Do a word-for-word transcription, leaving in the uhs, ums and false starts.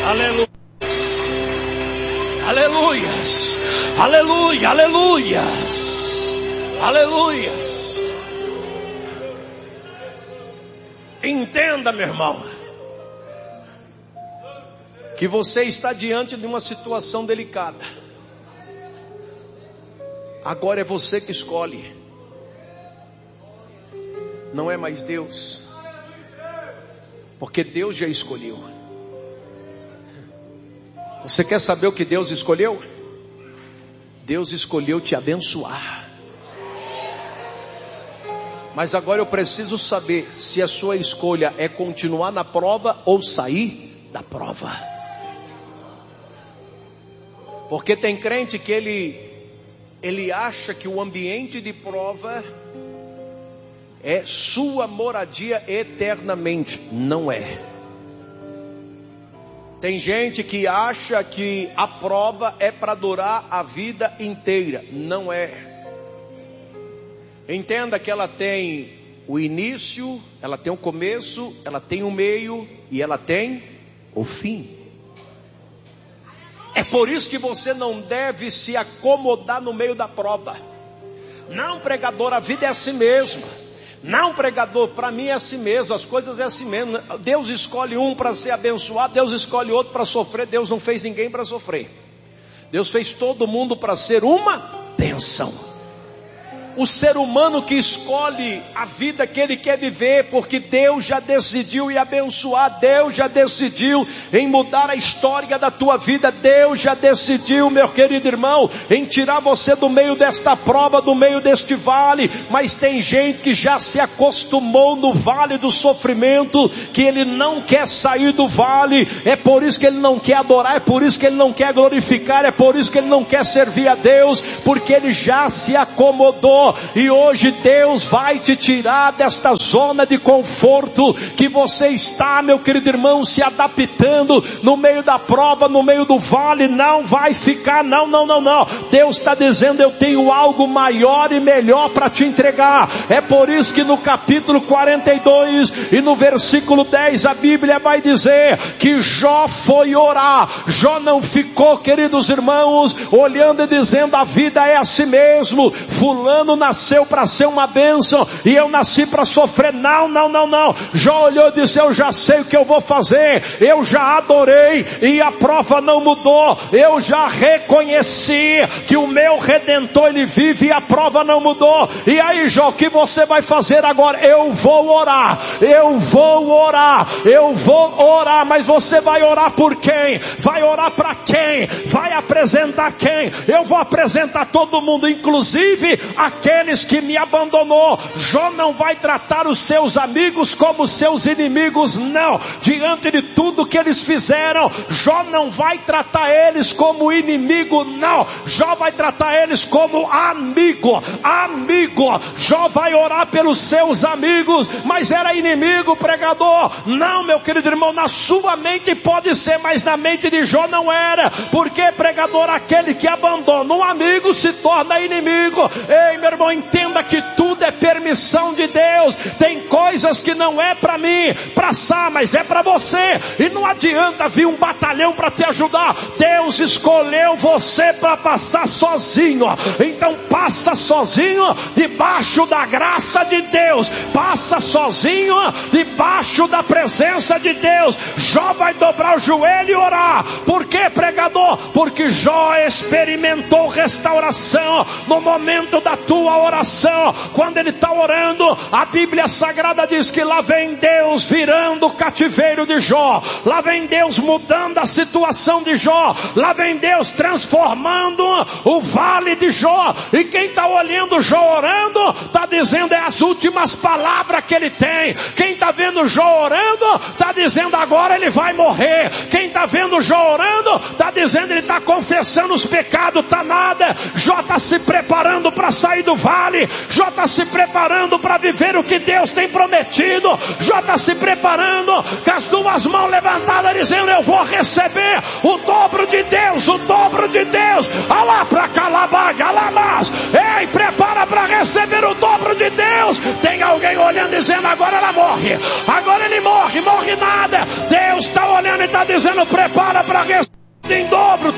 Aleluia. Aleluias. Aleluia. Aleluias. Aleluias. Entenda, meu irmão, que você está diante de uma situação delicada. Agora é você que escolhe. Não é mais Deus. Porque Deus já escolheu. Você quer saber o que Deus escolheu? Deus escolheu te abençoar. Mas agora eu preciso saber se a sua escolha é continuar na prova ou sair da prova. Porque tem crente que ele, ele acha que o ambiente de prova é sua moradia eternamente. Não é. Tem gente que acha que a prova é para durar a vida inteira. Não é. Entenda que ela tem o início, ela tem o começo, ela tem o meio e ela tem o fim. É por isso que você não deve se acomodar no meio da prova. Não, pregador, a vida é assim mesmo. Não, pregador, para mim é assim mesmo, as coisas é assim mesmo. Deus escolhe um para ser abençoado, Deus escolhe outro para sofrer. Deus não fez ninguém para sofrer. Deus fez todo mundo para ser uma bênção. O ser humano que escolhe a vida que ele quer viver, porque Deus já decidiu em abençoar, Deus já decidiu em mudar a história da tua vida, Deus já decidiu, meu querido irmão, em tirar você do meio desta prova, do meio deste vale. Mas tem gente que já se acostumou no vale do sofrimento, que ele não quer sair do vale. É por isso que ele não quer adorar, é por isso que ele não quer glorificar, é por isso que ele não quer servir a Deus, porque ele já se acomodou. E hoje Deus vai te tirar desta zona de conforto que você está, meu querido irmão, se adaptando no meio da prova, no meio do vale. Não vai ficar, não, não, não, não. Deus está dizendo: eu tenho algo maior e melhor para te entregar. É por isso que no capítulo quarenta e dois e no versículo dez a Bíblia vai dizer que Jó foi orar. Jó não ficou, queridos irmãos, olhando e dizendo: a vida é assim mesmo, fulano nasceu para ser uma bênção e eu nasci para sofrer. Não, não, não, não. Jó olhou e disse: eu já sei o que eu vou fazer, eu já adorei e a prova não mudou, eu já reconheci que o meu Redentor ele vive e a prova não mudou. E aí, Jó, o que você vai fazer agora? Eu vou orar, eu vou orar, eu vou orar. Mas você vai orar por quem? Vai orar para quem? Vai apresentar quem? Eu vou apresentar todo mundo, inclusive aqueles que me abandonou. Jó não vai tratar os seus amigos como seus inimigos, não. Diante de tudo que eles fizeram, Jó não vai tratar eles como inimigo, não. Jó vai tratar eles como amigo, amigo. Jó vai orar pelos seus amigos, mas era inimigo, pregador? Não, meu querido irmão, na sua mente pode ser, mas na mente de Jó não era. Porque, pregador, aquele que abandona um amigo se torna inimigo. Ei, meu irmão, entenda que tudo é permissão de Deus. Tem coisas que não é para mim passar, mas é para você. E não adianta vir um batalhão para te ajudar. Deus escolheu você para passar sozinho. Então passa sozinho debaixo da graça de Deus. Passa sozinho debaixo da presença de Deus. Jó vai dobrar o joelho e orar. Por quê, pregador? Porque Jó experimentou restauração no momento da tua oração. Quando ele está orando, a Bíblia Sagrada diz que lá vem Deus virando o cativeiro de Jó, lá vem Deus mudando a situação de Jó, lá vem Deus transformando o vale de Jó. E quem está olhando Jó orando, está dizendo é as últimas palavras que ele tem. Quem está vendo Jó orando, está dizendo agora ele vai morrer. Quem está vendo Jó orando, está dizendo ele está confessando os pecados, está nada. Jó está se preparando para sair do vale. Jó está se preparando para viver o que Deus tem prometido. Jó está se preparando com as duas mãos levantadas, dizendo eu vou receber o dobro de Deus, o dobro de Deus. Alá para calabaga, alamás. Ei, prepara para receber o dobro de Deus. Tem alguém olhando dizendo agora ela morre, agora ele morre, morre nada. Deus está olhando Goiânia está dizendo: prepara para receber em dobro.